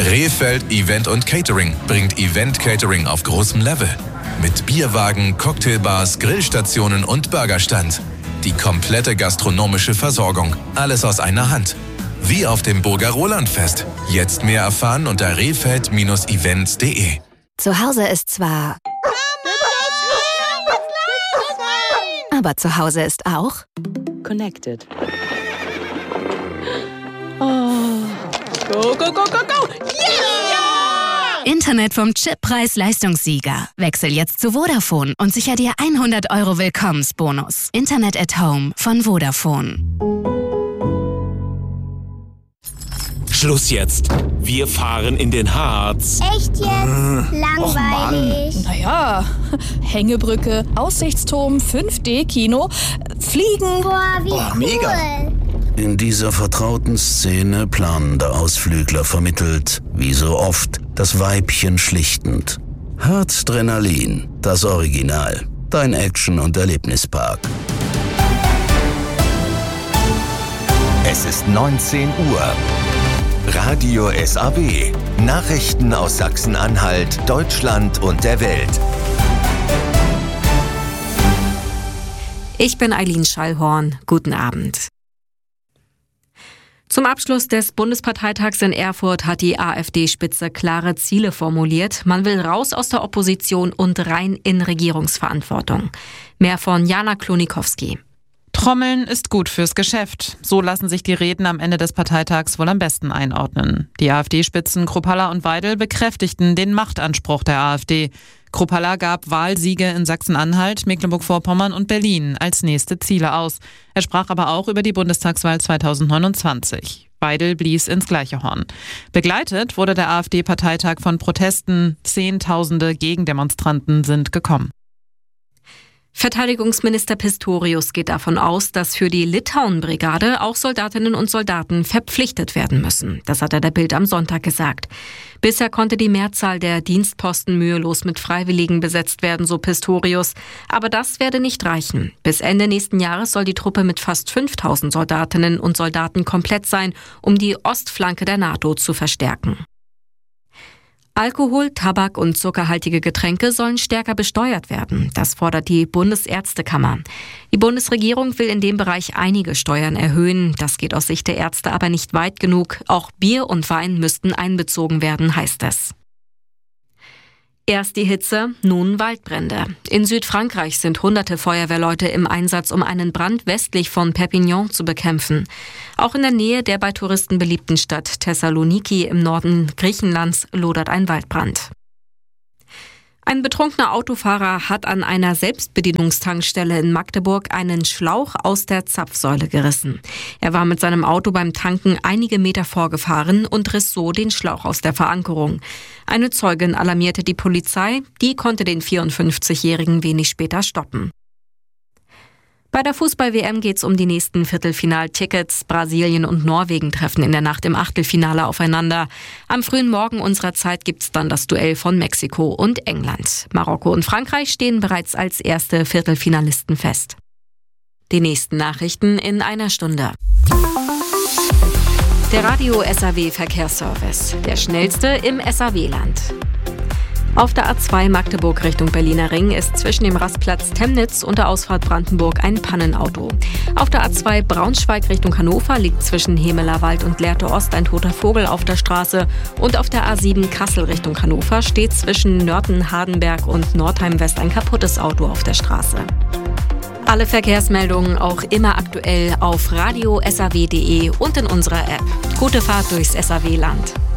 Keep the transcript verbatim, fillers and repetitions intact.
Rehfeld Event und Catering bringt Event Catering auf großem Level. Mit Bierwagen, Cocktailbars, Grillstationen und Burgerstand. Die komplette gastronomische Versorgung. Alles aus einer Hand. Wie auf dem Burger Rolandfest. Jetzt mehr erfahren unter rehfeld Bindestrich events punkt de. Zu Hause ist zwar... Aber zu Hause ist auch... Connected. Oh. Go, go, go, go, go! Yeah! Internet vom Chip-Preis-Leistungssieger. Wechsel jetzt zu Vodafone und sicher dir hundert Euro Willkommensbonus. Internet at Home von Vodafone. Schluss jetzt. Wir fahren in den Harz. Echt jetzt? Äh, Langweilig. Och naja, Hängebrücke, Aussichtsturm, fünf D Kino, Fliegen. Boah, wie oh, cool. Mega. In dieser vertrauten Szene planen der Ausflügler vermittelt, wie so oft, das Weibchen schlichtend. Harzdrenalin, das Original. Dein Action- und Erlebnispark. Es ist neunzehn Uhr. Radio S A W. Nachrichten aus Sachsen-Anhalt, Deutschland und der Welt. Ich bin Eileen Schallhorn. Guten Abend. Zum Abschluss des Bundesparteitags in Erfurt hat die AfD-Spitze klare Ziele formuliert. Man will raus aus der Opposition und rein in Regierungsverantwortung. Mehr von Jana Klonikowski. Trommeln ist gut fürs Geschäft. So lassen sich die Reden am Ende des Parteitags wohl am besten einordnen. Die AfD-Spitzen Kruppalla und Weidel bekräftigten den Machtanspruch der AfD. Kruppalla gab Wahlsiege in Sachsen-Anhalt, Mecklenburg-Vorpommern und Berlin als nächste Ziele aus. Er sprach aber auch über die Bundestagswahl zweitausendneunundzwanzig. Weidel blies ins gleiche Horn. Begleitet wurde der AfD-Parteitag von Protesten. Zehntausende Gegendemonstranten sind gekommen. Verteidigungsminister Pistorius geht davon aus, dass für die Litauen-Brigade auch Soldatinnen und Soldaten verpflichtet werden müssen. Das hat er der Bild am Sonntag gesagt. Bisher konnte die Mehrzahl der Dienstposten mühelos mit Freiwilligen besetzt werden, so Pistorius. Aber das werde nicht reichen. Bis Ende nächsten Jahres soll die Truppe mit fast fünftausend Soldatinnen und Soldaten komplett sein, um die Ostflanke der NATO zu verstärken. Alkohol, Tabak und zuckerhaltige Getränke sollen stärker besteuert werden. Das fordert die Bundesärztekammer. Die Bundesregierung will in dem Bereich einige Steuern erhöhen. Das geht aus Sicht der Ärzte aber nicht weit genug. Auch Bier und Wein müssten einbezogen werden, heißt es. Erst die Hitze, nun Waldbrände. In Südfrankreich sind hunderte Feuerwehrleute im Einsatz, um einen Brand westlich von Perpignan zu bekämpfen. Auch in der Nähe der bei Touristen beliebten Stadt Thessaloniki im Norden Griechenlands lodert ein Waldbrand. Ein betrunkener Autofahrer hat an einer Selbstbedienungstankstelle in Magdeburg einen Schlauch aus der Zapfsäule gerissen. Er war mit seinem Auto beim Tanken einige Meter vorgefahren und riss so den Schlauch aus der Verankerung. Eine Zeugin alarmierte die Polizei, die konnte den vierundfünfzigjährigen wenig später stoppen. Bei der Fußball-W M geht's um die nächsten Viertelfinaltickets. Brasilien und Norwegen treffen in der Nacht im Achtelfinale aufeinander. Am frühen Morgen unserer Zeit gibt's dann das Duell von Mexiko und England. Marokko und Frankreich stehen bereits als erste Viertelfinalisten fest. Die nächsten Nachrichten in einer Stunde. Der Radio S A W Verkehrsservice, der schnellste im S A W-Land. Auf der A zwei Magdeburg Richtung Berliner Ring ist zwischen dem Rastplatz Temnitz und der Ausfahrt Brandenburg ein Pannenauto. Auf der A zwei Braunschweig Richtung Hannover liegt zwischen Hemelerwald und Lehrte Ost ein toter Vogel auf der Straße. Und auf der A sieben Kassel Richtung Hannover steht zwischen Nörten-Hardenberg und Nordheim-West ein kaputtes Auto auf der Straße. Alle Verkehrsmeldungen auch immer aktuell auf radio s a w punkt de und in unserer App. Gute Fahrt durchs S A W-Land.